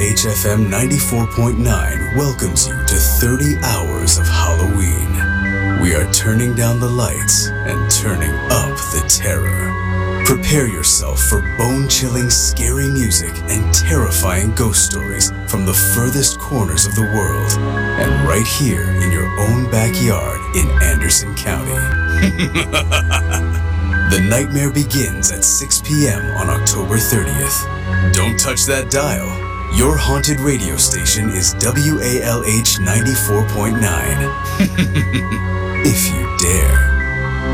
WALHFM 94.9 welcomes you to 30 hours of Halloween. We are turning down the lights and turning up the terror. Prepare yourself for bone-chilling, scary music and terrifying ghost stories from the furthest corners of the world and right here in your own backyard in Anderson County. The nightmare begins at 6 p.m. on October 30th. Don't touch that dial. Your haunted radio station is WALH 94.9. If you dare.